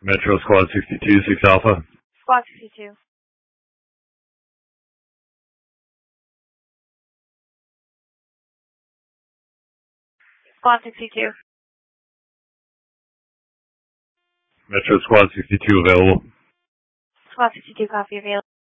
Metro Squad 62, 6 Alpha. Squad 62. Squad 62. Metro Squad 62 available. Squad 62, copy available.